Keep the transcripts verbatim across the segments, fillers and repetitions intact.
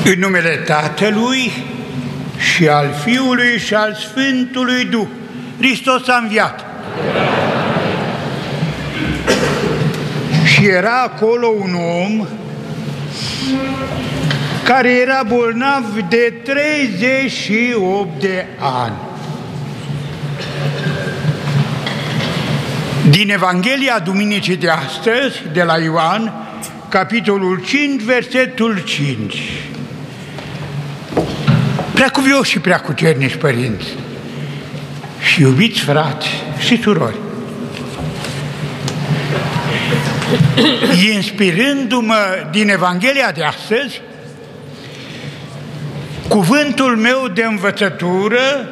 În numele Tatălui și al Fiului și al Sfântului Duh. Hristos a înviat. Și era acolo un om care era bolnav de treizeci și opt de ani. Din Evanghelia Duminicii de astăzi, de la Ioan, capitolul cinci, versetul cinci. Preacuvioși și preacucernici părinți și iubiți frați și surori, inspirându-mă din Evanghelia de astăzi, cuvântul meu de învățătură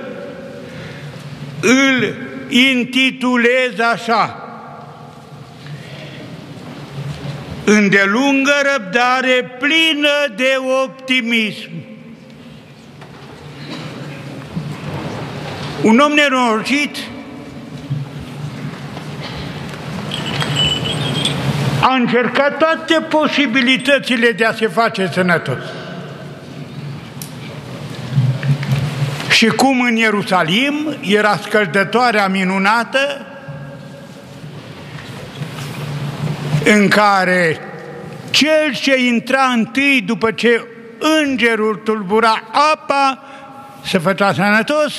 îl intitulez așa: îndelungă răbdare plină de optimism. Un om nenorocit a încercat toate posibilitățile de a se face sănătos. Și cum în Ierusalim era scăldătoarea minunată în care cel ce intra întâi după ce îngerul tulbura apa se făcea sănătos,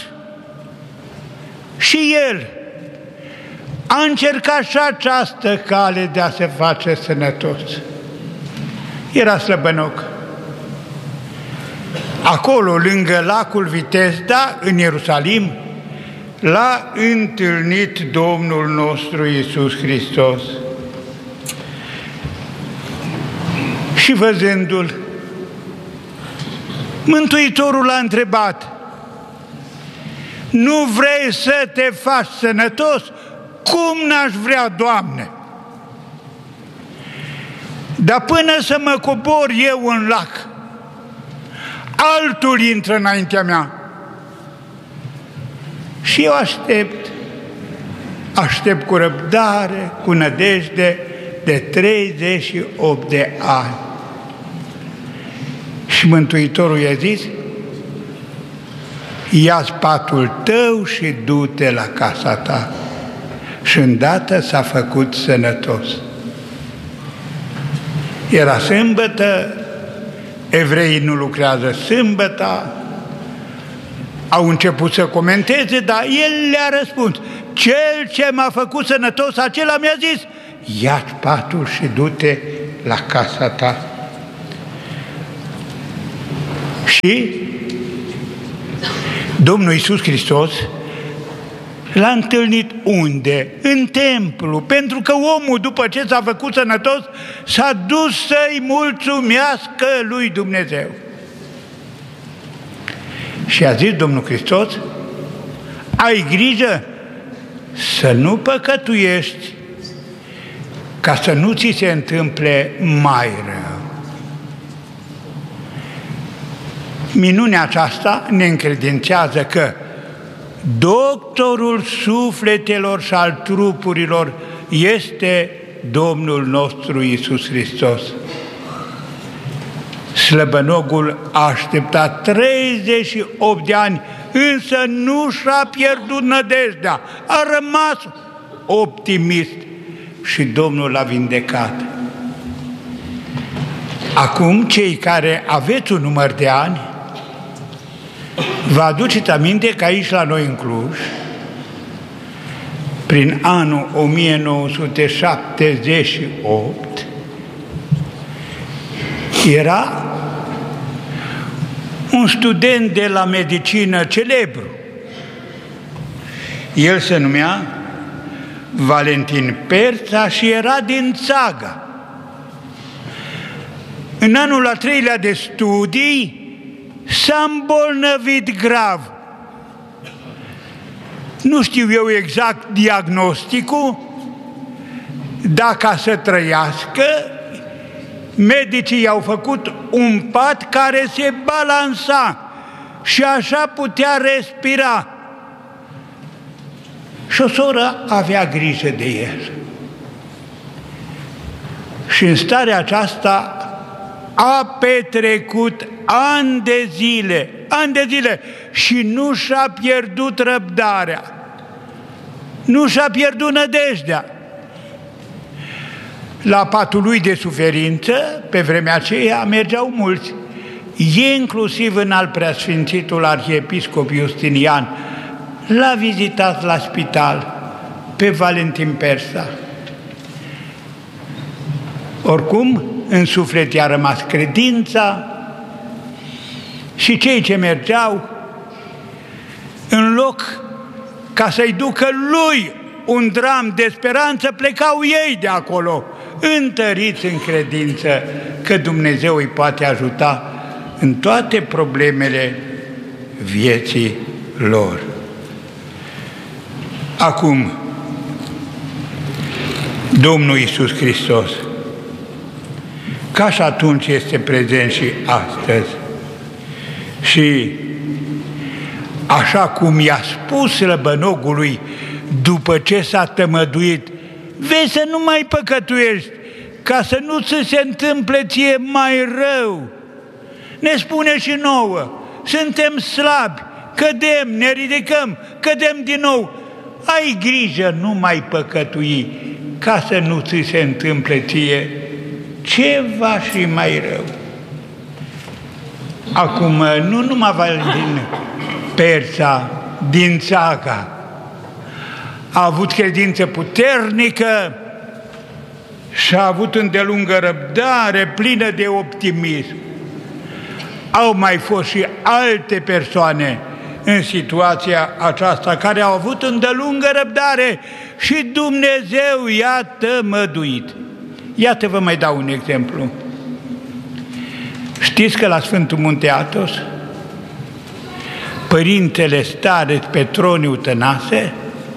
și el a încercat și această cale de a se face sănătos. Era slăbănoc. Acolo, lângă lacul Vitesda, în Ierusalim, l-a întâlnit Domnul nostru Iisus Hristos. Și văzându-l, Mântuitorul l-a întrebat: nu vrei să te faci sănătos? Cum n-aș vrea, Doamne? Dar până să mă cobor eu în lac, altul intră înaintea mea. Și eu aștept, aștept cu răbdare, cu nădejde, de treizeci și opt de ani. Și Mântuitorul i-a zis: ia-ți patul tău și du-te la casa ta. Și îndată s-a făcut sănătos. Era sâmbătă, evreii nu lucrează sâmbăta, au început să comenteze, dar el le-a răspuns: cel ce m-a făcut sănătos, acela mi-a zis: ia-ți patul și du-te la casa ta. Și Domnul Iisus Hristos l-a întâlnit unde? În templu, pentru că omul, după ce s-a făcut sănătos, s-a dus să-i mulțumească lui Dumnezeu. Și a zis Domnul Hristos: ai grijă să nu păcătuiești, ca să nu ți se întâmple mai rău. Minunea aceasta ne încredințează că doctorul sufletelor și al trupurilor este Domnul nostru Iisus Hristos. Slăbănogul a așteptat treizeci și opt de ani, însă nu și-a pierdut nădejdea, a rămas optimist și Domnul l-a vindecat. Acum, cei care aveți un număr de ani, vă aduceți aminte că aici la noi în Cluj, prin anul o mie nouă sute șaptezeci și opt, era un student de la medicină celebru. El se numea Valentin Perța și era din Țaga. În anul al treilea de studii s-a îmbolnăvit grav. Nu știu eu exact diagnosticul, dar ca să trăiască, medicii i-au făcut un pat care se balansa și așa putea respira. Și o soră avea grijă de el. Și în starea aceasta a petrecut ani de zile, ani de zile și nu și-a pierdut răbdarea, nu și-a pierdut nădejdea. La patul lui de suferință, pe vremea aceea, mergeau mulți, inclusiv în al preasfințitul arhiepiscop Justinian, l-a vizitat la spital pe Valentin Persa. Oricum, în suflet i-a rămas credința și cei ce mergeau, în loc ca să-i ducă lui un dram de speranță, plecau ei de acolo, întăriți în credință că Dumnezeu îi poate ajuta în toate problemele vieții lor. Acum, Domnul Iisus Hristos, ca și atunci, este prezent și astăzi. Și așa cum i-a spus slăbănogului după ce s-a tămăduit, vezi să nu mai păcătuiești, ca să nu ți se întâmple ție mai rău. Ne spune și nouă, suntem slabi, cădem, ne ridicăm, cădem din nou. Ai grijă, nu mai păcătui, ca să nu ți se întâmple ție ceva și mai rău. Acum, nu numai Valentin Persa, din Țaca, a avut credință puternică și a avut îndelungă răbdare, plină de optimism. Au mai fost și alte persoane în situația aceasta care au avut îndelungă răbdare și Dumnezeu i-a tămăduit. Iată, vă mai dau un exemplu. Știți că la Sfântul Munte Athos, Părintele Stareț Petroniu Tănase,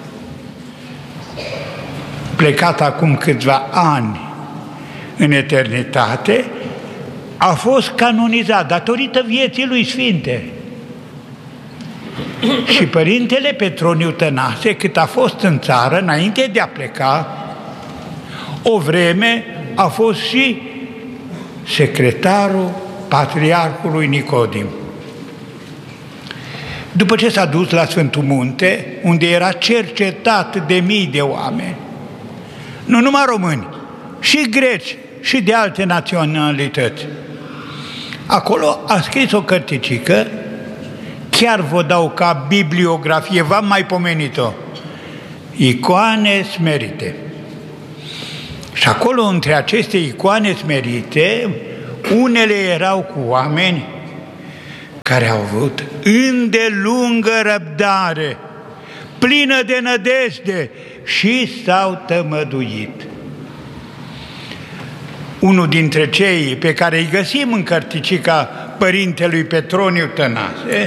plecat acum câțiva ani în eternitate, a fost canonizat datorită vieții lui sfinte. Și Părintele Petroniu Tănase, cât a fost în țară, înainte de a pleca, o vreme a fost și secretarul Patriarhului Nicodim. După ce s-a dus la Sfântul Munte, unde era cercetat de mii de oameni, nu numai români, și greci, și de alte naționalități, acolo a scris o cărticică, chiar vă dau ca bibliografie, v-am mai pomenit-o, Icoane smerite. Și acolo, între aceste icoane smerite, unele erau cu oameni care au avut îndelungă răbdare, plină de nădejde și s-au tămăduit. Unul dintre cei pe care îi găsim în cărticica Părintelui Petroniu Tănase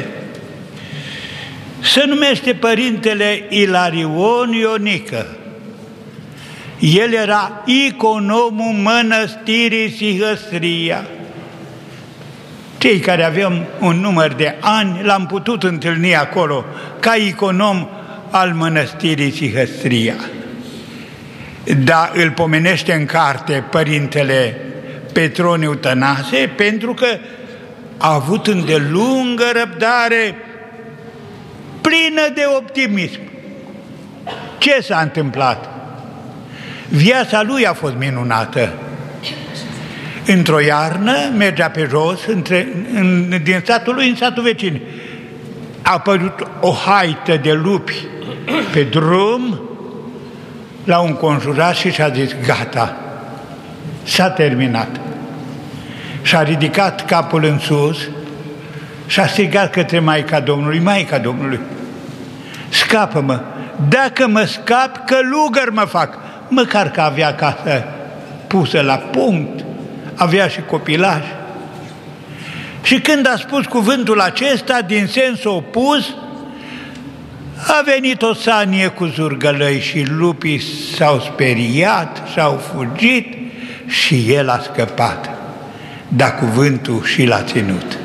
se numește Părintele Ilarion Ionică. El era iconomul mănăstirii Sihăstria. Cei care avem un număr de ani l-am putut întâlni acolo ca iconom al mănăstirii Sihăstria. Dar îl pomenește în carte Părintele Petroniu Tănase pentru că a avut îndelungă răbdare, plină de optimism. Ce s-a întâmplat? Viața lui a fost minunată. Într-o iarnă mergea pe jos între, în, din satul lui în satul vecin. A apărut o haită de lupi pe drum, l-au înconjurat și și-a zis, gata, s-a terminat. Și-a ridicat capul în sus și a strigat către Maica Domnului, Maica Domnului, scapă-mă, dacă mă scap, călugăr mă fac. Măcar că avea casă pusă la punct, avea și copilaș. Și când a spus cuvântul acesta, din sens opus, a venit o sanie cu zurgălăi și lupii s-au speriat, și-au fugit și el a scăpat. Dar cuvântul și l-a ținut.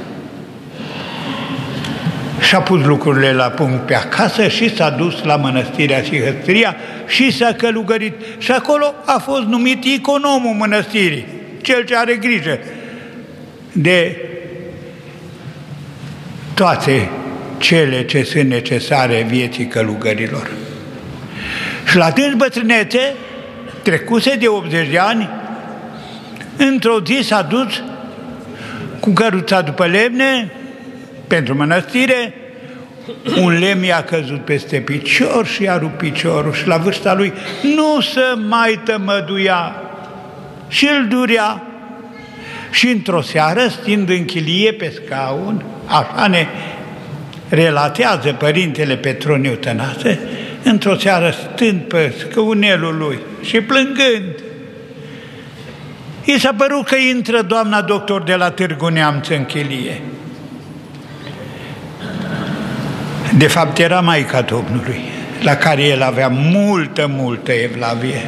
Și-a pus lucrurile la punct pe acasă și s-a dus la mănăstirea Sihăstria și s-a călugărit. Și acolo a fost numit iconomul mănăstirii, cel ce are grijă. de toate cele ce sunt necesare vieții călugărilor. Și la tâns bătrânețe, trecuse de optzeci de ani, într-o zi s-a dus cu căruța după lemne pentru mănăstire, un lemn i-a căzut peste picior și i-a rupt piciorul și la vârsta lui nu se mai tămăduia și îl durea. Și într-o seară, stând în chilie pe scaun, așa ne relatează părintele Petroniu Tănase, într-o seară stând pe scaunelul lui și plângând, i s-a părut că intră doamna doctor de la Târgu Neamț în chilie. De fapt era Maica Domnului, la care el avea multă, multă evlavie.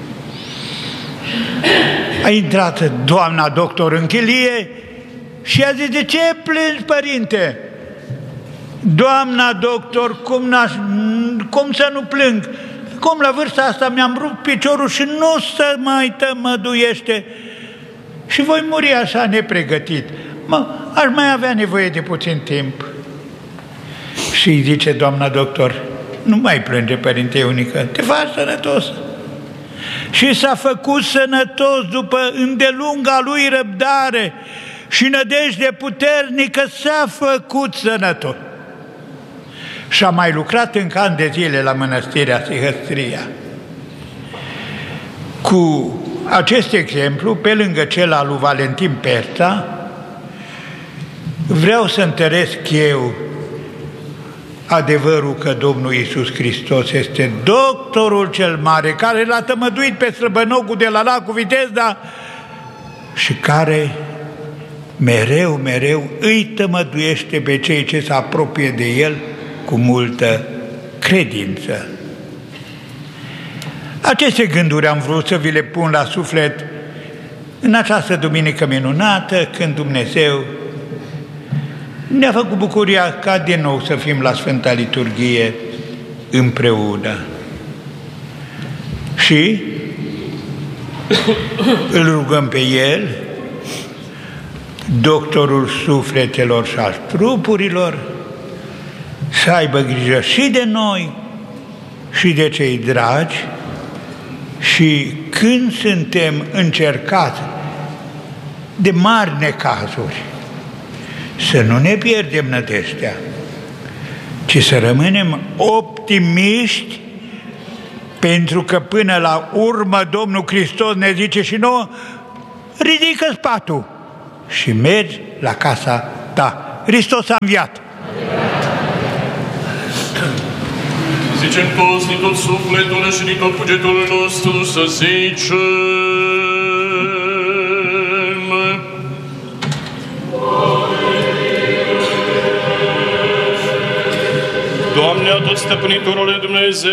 A intrat doamna doctor în chilie și a zis: de ce plângi, părinte? Doamna doctor, cum, n-aș, cum să nu plâng? Cum la vârsta asta mi-am rupt piciorul și nu se mai tămăduiește și voi muri așa nepregătit. Mă, aș mai avea nevoie de puțin timp. Și îi zice doamna doctor: nu mai plânge, părinte Ionică, te faci sănătos. Și s-a făcut sănătos după îndelunga lui răbdare și nădejde puternică, s-a făcut sănătos. Și a mai lucrat încă ani de zile la mănăstirea Sihăstria. Cu acest exemplu, pe lângă cel al lui Valentin Perța, vreau să întăresc eu adevărul că Domnul Iisus Hristos este doctorul cel mare, care l-a tămăduit pe străbănogul de la lacul Vitezda și care mereu, mereu îi tămăduiește pe cei ce se apropie de El cu multă credință. Aceste gânduri am vrut să vi le pun la suflet în această duminică minunată, când Dumnezeu ne-a făcut bucuria ca din nou să fim la Sfânta Liturghie împreună. Și îl rugăm pe El, doctorul sufletelor și al trupurilor, să aibă grijă și de noi și de cei dragi, și când suntem încercați de mari necazuri, să nu ne pierdem nădejdea, ci să rămânem optimiști, pentru că până la urmă Domnul Hristos ne zice și nouă: ridică spatul și mergi la casa ta. Hristos a înviat. Zicem toți din tot sufletul și din tot cugetul nostru să zicem: Doamne, atot stăpânitorule Dumnezeu,